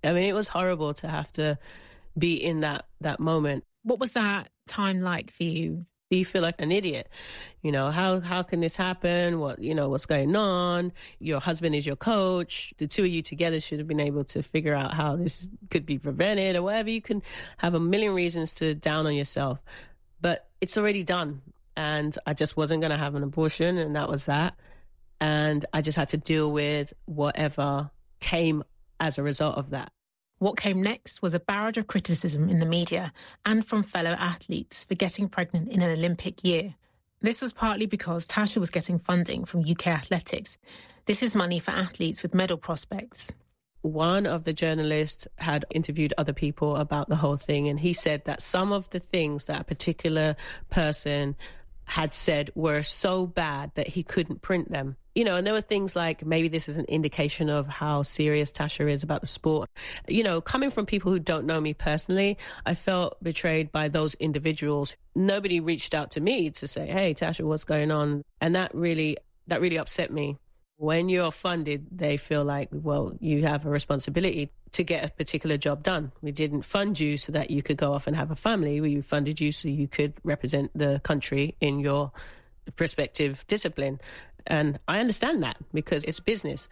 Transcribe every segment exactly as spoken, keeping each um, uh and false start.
I mean, it was horrible to have to be in that, that moment. What was that time like for you? You feel like an idiot. You know, how how can this happen? What, you know, what's going on? Your husband is your coach. The two of you together should have been able to figure out how this could be prevented or whatever. You can have a million reasons to down on yourself, but it's already done. And I just wasn't going to have an abortion, and that was that. And I just had to deal with whatever came as a result of that. What came next was a barrage of criticism in the media and from fellow athletes for getting pregnant in an Olympic year. This was partly because Tasha was getting funding from U K Athletics. This is money for athletes with medal prospects. One of the journalists had interviewed other people about the whole thing, and he said that some of the things that a particular person had said were so bad that he couldn't print them. You know, and there were things like, maybe this is an indication of how serious Tasha is about the sport. You know, coming from people who don't know me personally, I felt betrayed by those individuals. Nobody reached out to me to say, hey, Tasha, what's going on? And that really, that really upset me. When you're funded, they feel like, well, you have a responsibility to get a particular job done. We didn't fund you so that you could go off and have a family. We funded you so you could represent the country in your respective discipline. And I understand that because it's business.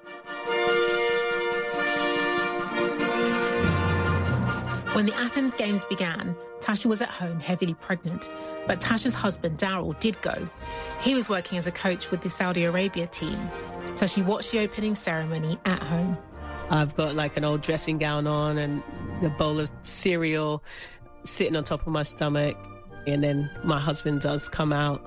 When the Athens Games began, Tasha was at home heavily pregnant. But Tasha's husband, Daryl, did go. He was working as a coach with the Saudi Arabia team. So she watched the opening ceremony at home. I've got like an old dressing gown on and a bowl of cereal sitting on top of my stomach. And then my husband does come out,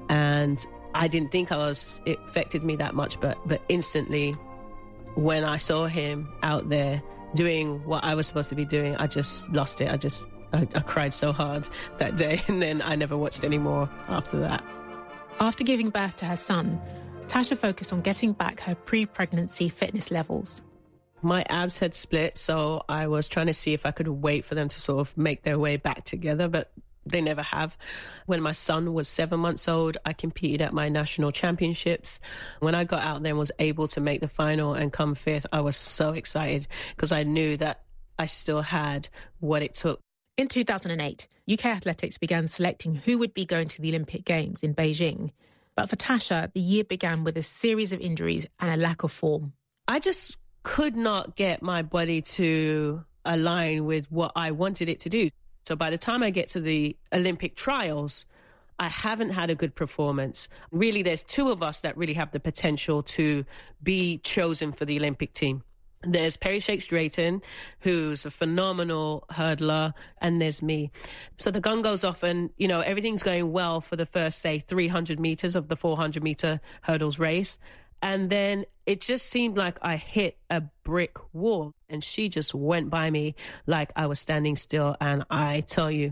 and I didn't think I was, it affected me that much, but but instantly when I saw him out there doing what I was supposed to be doing, I just lost it. I just, I, I cried so hard that day, and then I never watched any more after that. After giving birth to her son, Tasha focused on getting back her pre-pregnancy fitness levels. My abs had split, so I was trying to see if I could wait for them to sort of make their way back together, but they never have. When my son was seven months old, I competed at my national championships. When I got out there and was able to make the final and come fifth, I was so excited because I knew that I still had what it took. In two thousand eight, U K Athletics began selecting who would be going to the Olympic Games in Beijing. But for Tasha, the year began with a series of injuries and a lack of form. I just could not get my body to align with what I wanted it to do. So by the time I get to the Olympic trials, I haven't had a good performance. Really, there's two of us that really have the potential to be chosen for the Olympic team. There's Perry Shakes Drayton, who's a phenomenal hurdler, and there's me. So the gun goes off and, you know, everything's going well for the first, say, three hundred meters of the four hundred meter hurdles race. And then it just seemed like I hit a brick wall, and she just went by me like I was standing still. And I tell you,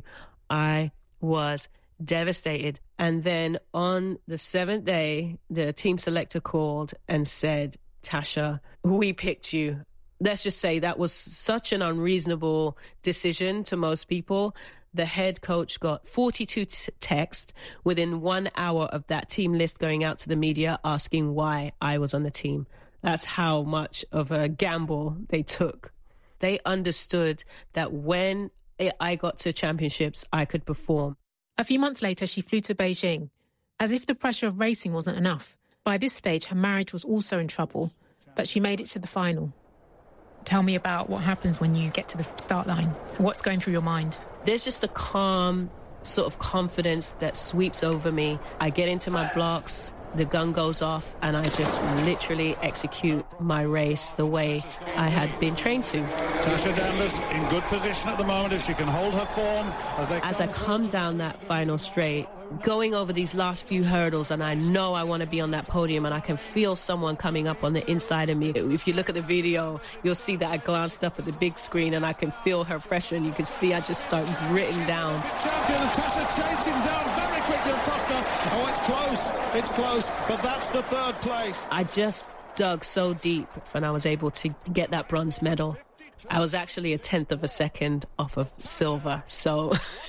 I was devastated. And then on the seventh day, the team selector called and said, Tasha, we picked you. Let's just say that was such an unreasonable decision to most people. The head coach got forty-two t- texts within one hour of that team list going out to the media asking why I was on the team. That's how much of a gamble they took. They understood that when I got to championships, I could perform. A few months later, she flew to Beijing. As if the pressure of racing wasn't enough. By this stage, her marriage was also in trouble, but she made it to the final. Tell me about what happens when you get to the start line. What's going through your mind? There's just a calm sort of confidence that sweeps over me. I get into my blocks, the gun goes off, and I just literally execute my race the way I had been trained to. Tasha Danvers in good position at the moment if she can hold her form. As, they as I come down that final straight, going over these last few hurdles, and I know I want to be on that podium, and I can feel someone coming up on the inside of me. If you look at the video, you'll see that I glanced up at the big screen and I can feel her pressure, and you can see I just start gritting down. Champion and Tasha chasing down very quickly on Tosca. Oh, it's close, it's close, but that's the third place. I just dug so deep and I was able to get that bronze medal. I was actually a tenth of a second off of silver, so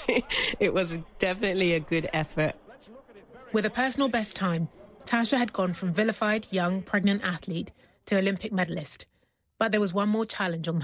it was definitely a good effort. With a personal best time, Tasha had gone from vilified young pregnant athlete to Olympic medalist. But there was one more challenge on